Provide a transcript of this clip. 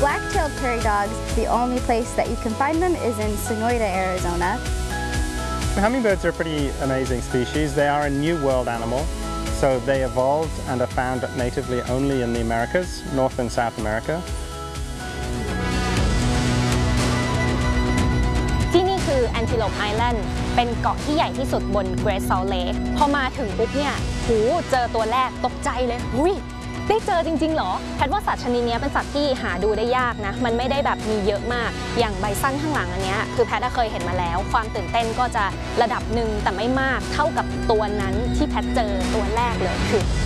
Black-tailed prairie dogs, the only place that you can find them is in Sonoyta, Arizona. Hummingbirds are a pretty amazing species. They are a New World animal, so they evolved and are found natively only in the Americas, North and South America. ที่นี่คือ Antelope Island เป็นเกาะที่ใหญ่ที่สุดบน Great Salt Lake พอมาถึงปุ๊บเนี่ยเจอตัวแรกตกใจเลยได้เจอจริงๆเหรอแพทว่าสัตว์ชนิดนี้เป็นสัตว์ที่หาดูได้ยากนะมันไม่ได้แบบมีเยอะมากอย่างไบซันข้างหลังอันนี้คือแพทเคยเห็นมาแล้วความตื่นเต้นก็จะระดับหนึ่งแต่ไม่มากเท่ากับตัวนั้นที่แพทเจอตัวแรกเลยคือ